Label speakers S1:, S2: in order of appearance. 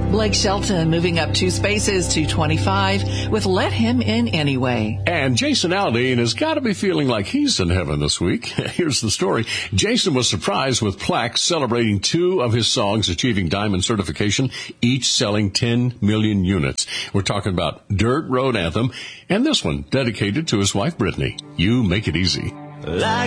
S1: Blake Shelton moving up 2 spaces to 25 with Let Him In Anyway.
S2: And Jason Aldean has got to be feeling like he's in heaven this week. Here's the story. Jason was surprised with plaques celebrating 2 of his songs achieving diamond certification, each selling 10 million units. We're talking about Dirt Road Anthem and this one dedicated to his wife, Brittany. You Make It Easy.
S3: Like